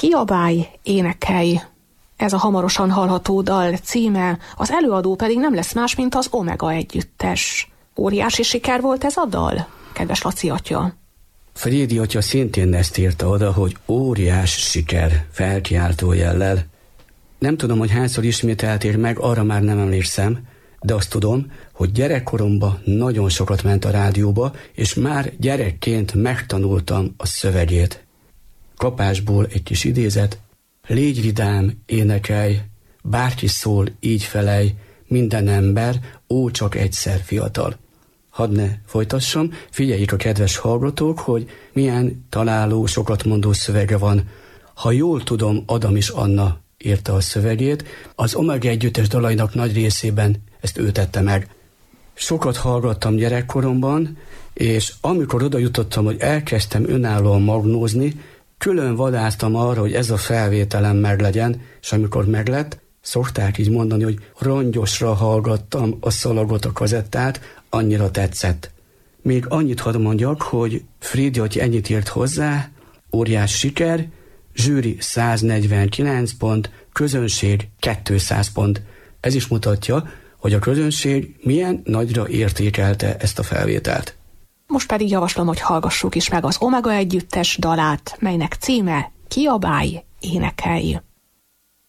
Kiabálj, énekelj. Ez a hamarosan hallható dal címe, az előadó pedig nem lesz más, mint az Omega együttes. Óriási siker volt ez a dal, kedves Laci atya? Frédi atya szintén ezt írta oda, hogy óriás siker, felkiáltójellel. Nem tudom, hogy hányszor ismételték meg, arra már nem emlékszem, de azt tudom, hogy gyerekkoromban nagyon sokat ment a rádióba, és már gyerekként megtanultam a szövegét. Kapásból egy kis idézet: légy vidám, énekelj, bárki szól, így felej, minden ember, ó, csak egyszer fiatal. Hadd ne folytassam, figyeljék a kedves hallgatók, hogy milyen találó, sokat mondó szövege van. Ha jól tudom, Adam és Anna írta a szövegét, az Omega együttes dalainak nagy részében ezt ő tette meg. Sokat hallgattam gyerekkoromban, és amikor oda jutottam, hogy elkezdtem önállóan magnózni, külön vadásztam arra, hogy ez a felvételem meglegyen, és amikor meglett, szokták így mondani, hogy rongyosra hallgattam a szalagot, a kazettát, annyira tetszett. Még annyit hadd mondjak, hogy Frédi atya ennyit írt hozzá: óriás siker, zsűri 149 pont, közönség 200 pont. Ez is mutatja, hogy a közönség milyen nagyra értékelte ezt a felvételt. Most pedig javaslom, hogy hallgassuk is meg az Omega együttes dalát, melynek címe Kiabálj, énekelj.